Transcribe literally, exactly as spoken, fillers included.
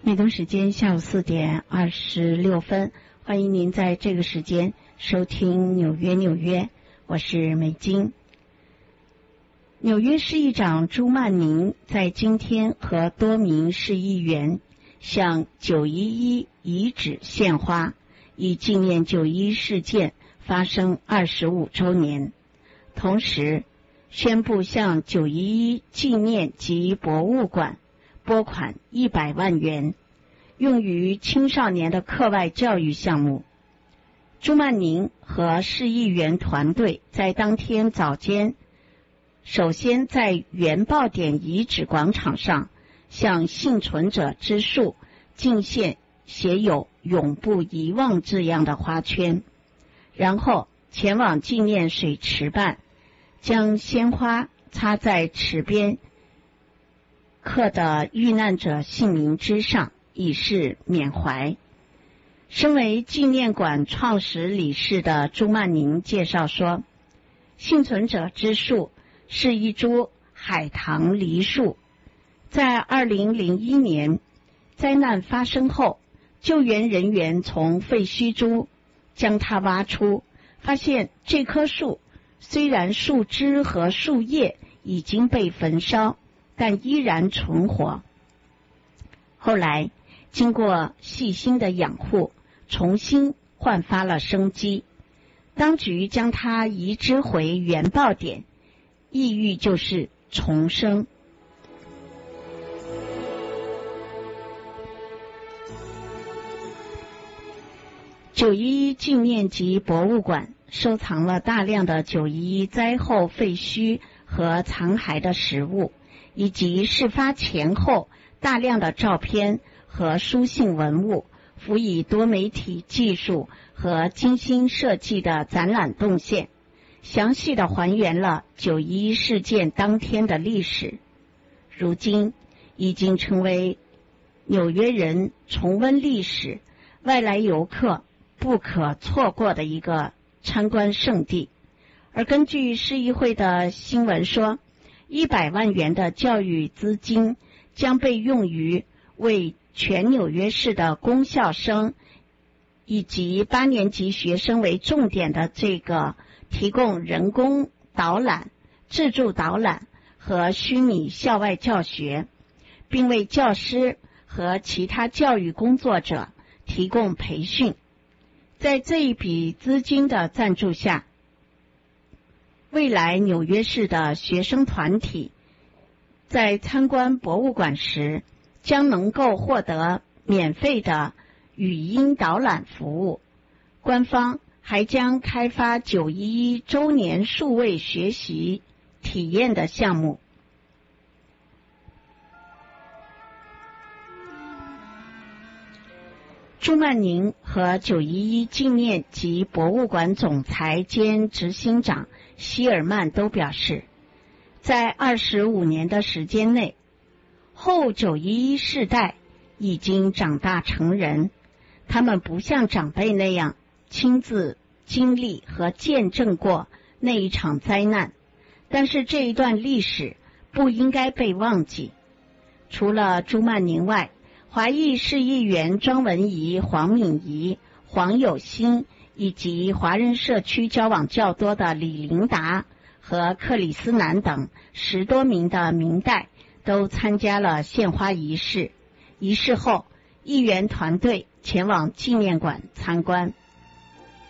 美东时间下午四点二十六分，欢迎您在这个时间收听纽约纽约，我是美金。纽约市议长朱曼宁在今天和多名市议员向九一一遗址献花，以纪念九一一事件发生二十五周年，同时宣布向九一一纪念及博物馆拨款一百万元，用于青少年的课外教育项目。朱曼宁和市议员团队在当天早间，首先在原爆点遗址广场上向幸存者之树敬献写有永不遗忘字样的花圈，然后前往纪念水池畔，将鲜花插在池边刻的遇难者姓名之上，以示缅怀。身为纪念馆创始理事的朱曼宁介绍说，幸存者之树是一株海棠梨树，在二零零一年灾难发生后，救援人员从废墟中将它挖出，发现这棵树虽然树枝和树叶已经被焚烧，但依然存活。后来经过细心的养护，重新焕发了生机。当局将它移植回原爆点，意喻就是重生。九一一纪念及博物馆收藏了大量的九一一灾后废墟和残骸的实物，以及事发前后大量的照片和书信文物，辅以多媒体技术和精心设计的展览动线，详细地还原了九一一事件当天的历史。如今已经成为纽约人重温历史、外来游客不可错过的一个参观胜地。而根据市议会的新闻说，一百万元的教育资金将被用于为全纽约市的公校生以及八年级学生为重点的这个提供人工导览、自助导览和虚拟校外教学，并为教师和其他教育工作者提供培训。在这一笔资金的赞助下，未来纽约市的学生团体在参观博物馆时将能够获得免费的语音导览服务。官方还将开发九一一周年数位学习体验的项目。朱曼宁和九一一纪念及博物馆总裁兼执行长希尔曼都表示，在二十五年的时间内，后九一一世代已经长大成人，他们不像长辈那样亲自经历和见证过那一场灾难，但是这一段历史不应该被忘记。除了朱曼宁外，华裔市议员庄文仪、黄敏仪、黄有新以及华人社区交往较多的李琳达和克里斯南等十多名的民代都参加了献花仪式。仪式后，议员团队前往纪念馆参观。